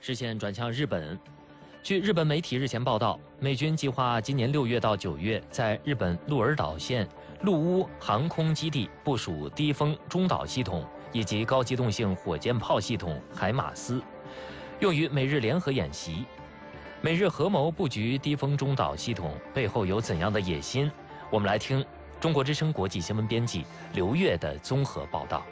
视线转向日本。据日本媒体日前报道，美军计划今年6月到9月在日本鹿儿岛县陆屋航空基地部署低风中导系统以及高机动性火箭炮系统海马斯，用于美日联合演习。美日合谋布局低风中导系统背后有怎样的野心？我们来听中国之声国际新闻编辑刘越的综合报道。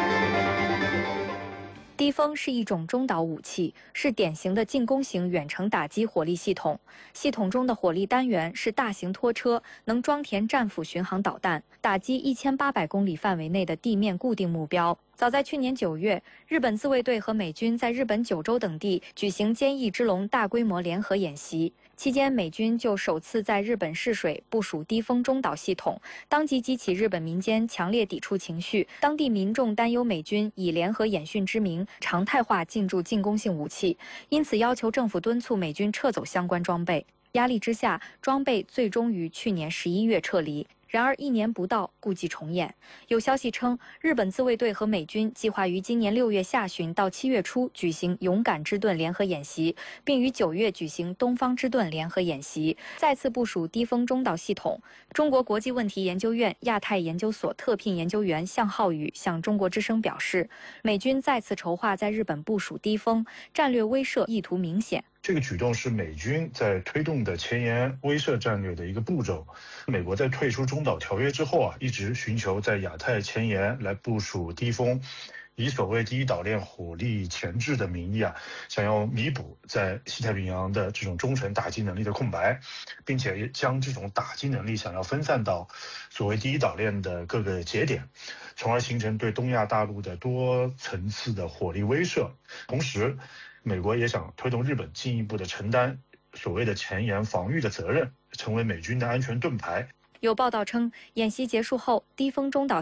低风是一种中导武器，是典型的进攻型远程打击火力系统。系统中的火力单元是大型拖车，能装填战斧巡航导弹，打击1800公里范围内的地面固定目标。早在去年9月，日本自卫队和美军在日本九州等地举行坚毅之龙大规模联合演习。期间，美军就首次在日本试水部署低风中导系统，当即激起日本民间强烈抵触情绪。当地民众担忧美军以联合演训之名常态化进驻进攻性武器，因此要求政府敦促美军撤走相关装备。压力之下，装备最终于去年11月撤离。然而1年不到，故伎重演。有消息称，日本自卫队和美军计划于今年6月下旬到7月初举行勇敢之盾联合演习，并于9月举行东方之盾联合演习，再次部署低风中导系统。中国国际问题研究院亚太研究所特聘研究员向浩宇向中国之声表示，美军再次筹划在日本部署低风，战略威慑意图明显。 这个举动是美军在推动的前沿威慑战略的一个步骤。美国在退出中导条约之后一直寻求在亚太前沿来部署低风，以所谓第一岛链火力前置的名义想要弥补在西太平洋的这种中程打击能力的空白，并且将这种打击能力想要分散到所谓第一岛链的各个节点，从而形成对东亚大陆的多层次的火力威慑。同时，美国也想推动日本进一步的承担所谓的前沿防御的责任，成为美军的安全盾牌。 有报道称，演习结束后，低风中导